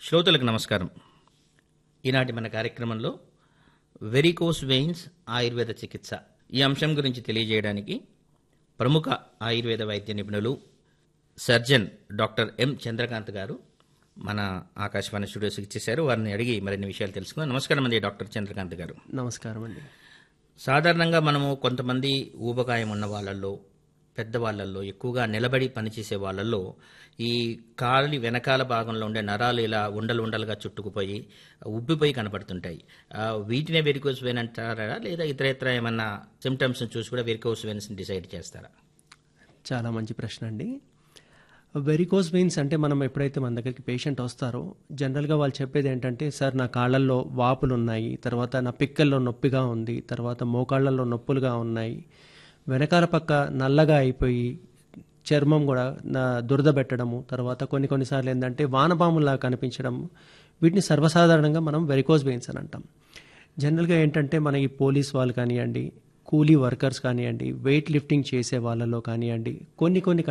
శ్రోతలకు నమస్కారం. ఈనాటి మన కార్యక్రమంలో వెరికోస్ వెయిన్స్ ఆయుర్వేద చికిత్స ఈ అంశం గురించి తెలియజేయడానికి ప్రముఖ ఆయుర్వేద వైద్య నిపుణులు సర్జన్ డాక్టర్ ఎం చంద్రకాంత్ గారు మన ఆకాశవాణి స్టూడియోస్కి ఇచ్చేశారు. వారిని అడిగి మరిన్ని విషయాలు తెలుసుకుందాం. నమస్కారం అండి డాక్టర్ చంద్రకాంత్ గారు. నమస్కారం అండి. సాధారణంగా మనము కొంతమంది ఊబకాయం ఉన్న వాళ్ళల్లో, పెద్దవాళ్ళల్లో, ఎక్కువగా నిలబడి పనిచేసే వాళ్ళల్లో ఈ కాలి వెనకాల భాగంలో ఉండే నరాలు ఇలా ఉండలుగా చుట్టుకుపోయి ఉబ్బిపోయి కనపడుతుంటాయి. వీటినే వెరికోస్ వెయిన్ అంటారా, లేదా ఇతర ఏమన్నా సిమ్టమ్స్ చూసి కూడా వెరికోస్ వెయిన్స్ డిసైడ్ చేస్తారా? చాలా మంచి ప్రశ్న అండి. వెరికోస్ వెయిన్స్ అంటే మనం ఎప్పుడైతే మన దగ్గరికి పేషెంట్ వస్తారో జనరల్గా వాళ్ళు చెప్పేది ఏంటంటే, సార్ నా కాళ్ళల్లో వాపులు ఉన్నాయి, తర్వాత నా పిక్కల్లో నొప్పిగా ఉంది, తర్వాత మోకాళ్ళల్లో నొప్పులుగా ఉన్నాయి, వెనకాల పక్క నల్లగా అయిపోయి చర్మం కూడా దురద పెట్టడము, తర్వాత కొన్నిసార్లు ఏంటంటే వానపాములా కనిపించడం, వీటిని సర్వసాధారణంగా మనం వెరికోస్ వెయిన్స్ అని అంటాం. జనరల్గా ఏంటంటే మన ఈ పోలీస్ వాళ్ళు కానివ్వండి, కూలీ వర్కర్స్ కానివ్వండి, వెయిట్ లిఫ్టింగ్ చేసే వాళ్ళలో కానివ్వండి, కొన్ని